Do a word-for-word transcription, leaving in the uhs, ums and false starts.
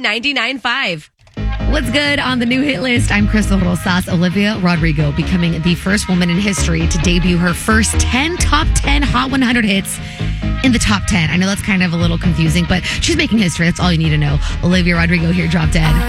ninety-nine point five. What's good on the new hit list? I'm Crystal Rosas. Olivia Rodrigo becoming the first woman in history to debut her first ten top ten Hot one hundred hits in the top ten. I know that's kind of a little confusing, but she's making history. That's all you need to know. Olivia Rodrigo here, Drop Dead.